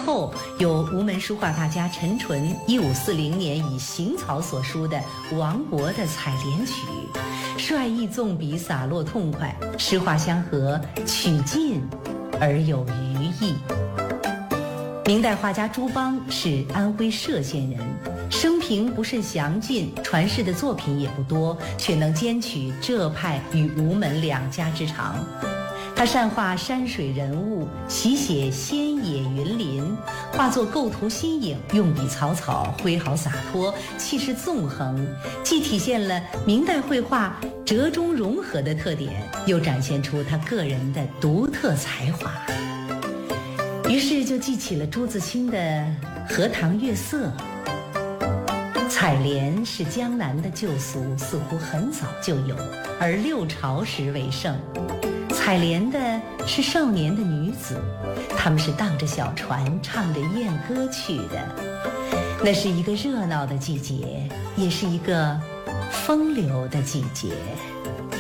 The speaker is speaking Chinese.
后有吴门书画大家陈淳1540年以行草所书的王勃的《采莲曲》，率意纵笔，洒落痛快，诗画相合，曲尽而有余意。明代画家朱邦是安徽歙县人，生平不甚详尽，传世的作品也不多，却能兼取浙派与吴门两家之长。他善画山水人物，习写仙野云林，画作构图新颖，用笔草草，挥毫洒脱，气势纵横，既体现了明代绘画折中融合的特点，又展现出他个人的独特才华。于是就记起了朱自清的《荷塘月色》。采莲是江南的旧俗，似乎很早就有，而六朝时为盛。采莲的是少年的女子，她们是荡着小船，唱着艳歌去的。那是一个热闹的季节，也是一个风流的季节。